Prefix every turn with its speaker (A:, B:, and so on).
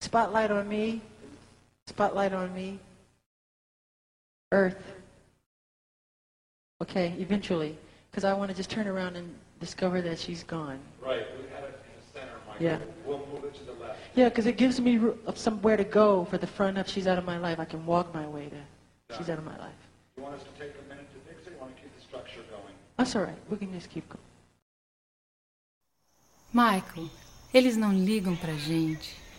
A: Spotlight on me. Spotlight on me. Earth. Okay, eventually. Because I want to just turn around and discover that she's gone.
B: Right, we have it in the center, Michael.
A: Yeah.
B: We'll move it to the left.
A: Yeah, because it gives me somewhere to go for the front of she's out of my life. I can walk my way to she's out of my life.
B: You want us to take a minute to fix it? You want to keep the structure going?
A: That's all right. We can just keep going.
C: Michael, eles não ligam pra gente.